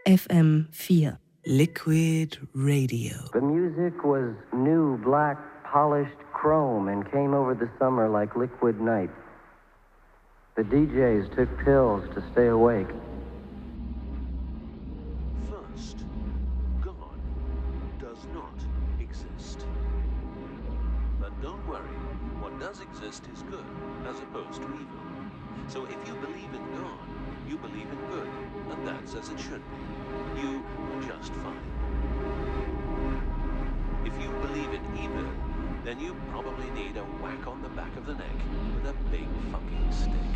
FM4. Liquid Radio. The music was new, black, polished chrome and came over the summer like liquid night. The DJs took pills to stay awake. First, God does not exist. But don't worry, what does exist is good, as opposed to evil. So if you believe in God, you believe in good, and that's as it should be. You are just fine. If you believe in evil, then you probably need a whack on the back of the neck with a big fucking stick.